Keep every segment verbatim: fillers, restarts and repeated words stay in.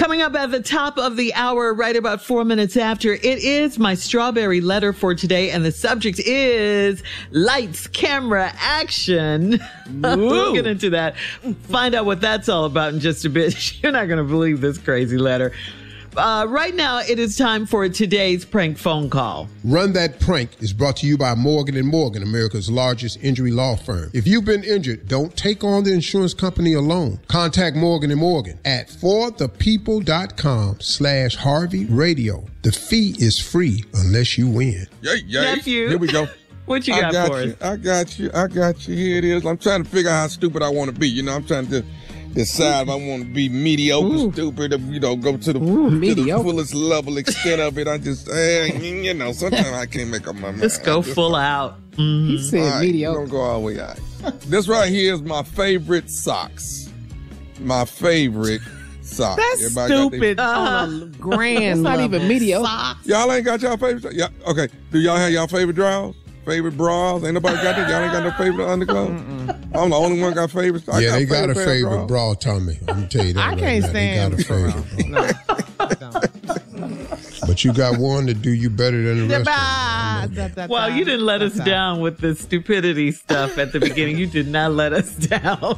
Coming up at the top of the hour, right about four minutes after, it is my strawberry letter for today, and the subject is lights, camera, action. We'll get into that. Find out what that's all about in just a bit. You're not going to believe this crazy letter. Uh, right now, it is time for today's prank phone call. Run That Prank is brought to you by Morgan and Morgan, America's largest injury law firm. If you've been injured, don't take on the insurance company alone. Contact Morgan and Morgan at forthepeople.com slash Harvey Radio. The fee is free unless you win. Yay, yay. Nephew. Here we go. What you I got, got for you. us? I got you. I got you. Here it is. I'm trying to figure out how stupid I want to be. You know, I'm trying to decide if I want to be mediocre, Ooh. stupid, or, you know, go to the, Ooh, to the fullest level extent of it. I just, eh, you know, sometimes I can't make up my mind. Let's go just, full out. Mm-hmm. He said all right, mediocre. Don't go all the way out. This right here is my favorite socks. My favorite socks. That's Everybody got stupid their- on a grand That's not even mediocre. Y'all ain't got y'all favorite? Yeah, okay. Do y'all have y'all favorite drawers? Favorite bras? Ain't nobody got that? Y'all ain't got no favorite underclothes? I'm the only one got favorites. I yeah, got they got a pair of favorite drawers. bra, Tommy. I'm gonna tell you that. I right can't now. stand They got a favorite. No, I don't. But you got one to do you better than the rest Da- of them. da- da- Well, you didn't let us da- down with the stupidity stuff at the beginning. You did not let us down.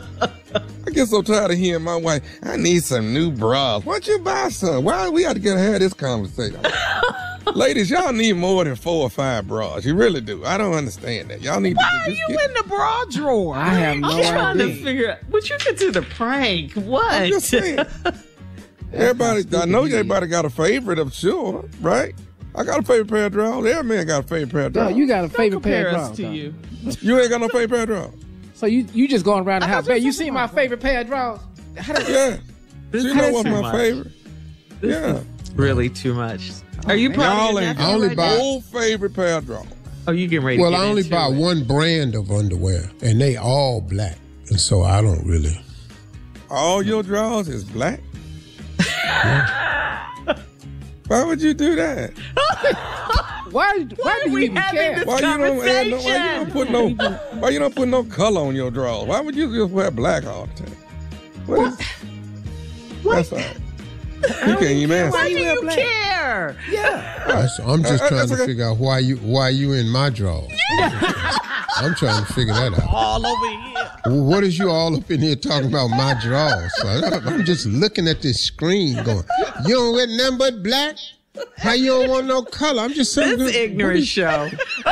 I get so tired of hearing my wife, I need some new bras. Why don't you buy some? Why we got to get ahead of this conversation? Ladies, y'all need more than four or five bras. You really do. I don't understand that. Y'all need Why to are just you get, in the bra drawer? I have no I'm trying to idea. figure out. Would you consider prank? What? I'm just saying. Everybody, I know everybody got a favorite, I'm sure, right? I got a favorite pair of drawers. Every man got a favorite pair of No, drawers. you got a Don't favorite pair compare of us drawers. to huh? you. You ain't got no favorite pair of drawers. So you you just going around the I house. thought you Babe, you said seen my favorite pair of drawers? How did, Yeah. This She is know what's too my much. favorite. This Yeah. is really too much. Are you man. proud Y'all of your ain't nephew I only right buy- now? Old favorite pair of drawers. Oh, you getting ready Well, to get I only into buy it. one brand of underwear, and they all black. And so I don't really. All your drawers is black? Why would you do that? why why do you we even having care? this- Why you don't add no, why you Conversation. don't put no why you don't put no color on your drawers? Why would you just wear black all the time? What is That's all right. You can't even answer. Why do wear you black? care? Yeah. That's, I'm just Uh, uh, trying that's to okay. figure out why you why you in my drawers. I'm trying to figure that out. All over here. Well, what is you all up in here talking about my drawers? So I- I'm just looking at this screen going, you don't wear nothing but black? How you don't want no color? I'm just saying. This what ignorant is- show.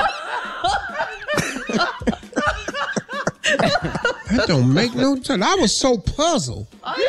That don't make no sense. I was so puzzled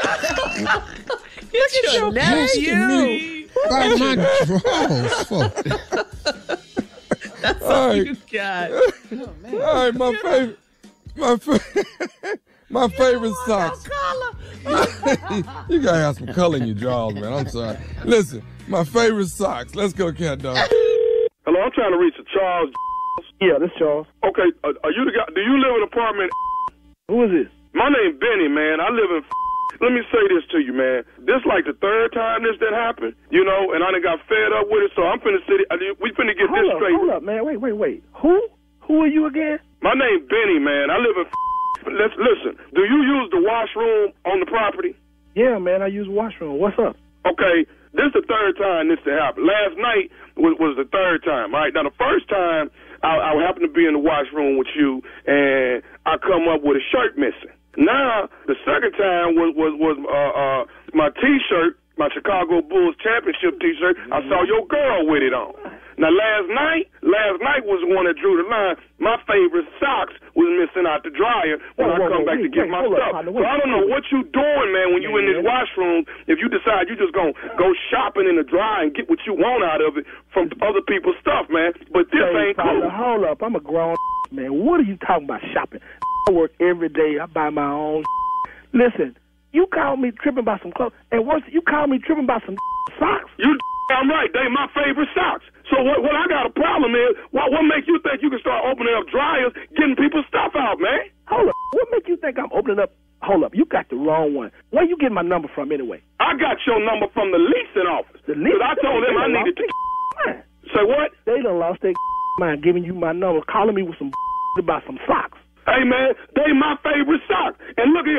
It's your asking nephew. me by my drawers for. That's All all right. you got. All right, my favorite my fa- my favorite socks. You gotta have some color in your drawers, man. I'm sorry. Listen, my favorite socks. Let's go, cat dog. Hello, I'm trying to reach a Charles. Yeah, this Charles. Okay, uh, are you the guy? Do you live in an apartment? Who is this? My name Benny, man. I live in. Let me say this to you, man. This like the third time this did happen, you know, and I done got fed up with it. So I'm finna sit. We finna get Hold this up, straight. hold up, man. Wait, wait, wait. Who? Who are you again? My name Benny, man. I live in. Let's listen. Do you use the washroom on the property? Yeah, man. I use washroom. What's up? Okay, this is the third time this did happen. Last night was, was the third time, right? Now, the first time, I, I happened to be in the washroom with you, and I come up with a shirt missing. Now, the second time was, was, was uh, uh, my T-shirt, my Chicago Bulls championship T-shirt. I saw your girl with it on. Now, last night, last night was the one that drew the line. My favorite socks was missing out the dryer when Whoa, I whoa, come whoa, back to wait, get wait, my hold up, stuff. partner, So wait, I don't know wait. what you doing, man, when you in this washroom. If you decide you just gonna go shopping in the dryer and get what you want out of it from other people's stuff, man. But this Hey, ain't partner, cool. hold up. I'm a grown man. What are you talking about shopping? I work every day. I buy my own. Listen, you called me tripping about some clothes, and worse, you called me tripping about some socks. You I'm right. They my favorite socks. So what, what I got a problem is, what, what makes you think you can start opening up dryers, getting people's stuff out, man? Hold up. What make you think I'm opening up? Hold up. You got the wrong one. Where you getting my number from anyway? I got your number from the leasing office. The leasing- Because I told them I needed to. Man, Say what? they done lost their mind giving you my number, calling me with some about some socks. Hey, man, they my favorite socks. And look at